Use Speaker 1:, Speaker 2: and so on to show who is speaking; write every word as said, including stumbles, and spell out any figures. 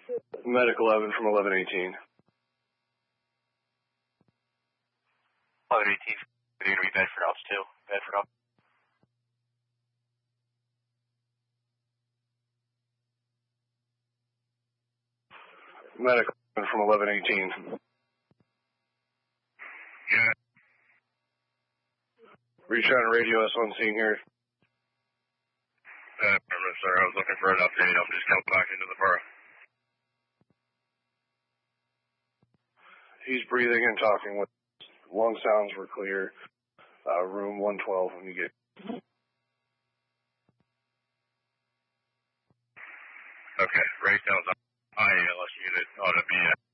Speaker 1: Medic eleven from eleven eighteen.
Speaker 2: eleven eighteen, you're going to be Bedford Ops two. Bedford Ops.
Speaker 1: Medic from eleven eighteen.
Speaker 2: Yeah.
Speaker 1: Were you trying to radio us on scene here?
Speaker 2: Uh, I'm sorry, I was looking for an update. I'm just coming back into the borough.
Speaker 1: He's breathing and talking. With lung sounds were clear. Uh, room one twelve when you get.
Speaker 2: Okay, Ray sounds I A L S unit ought to be at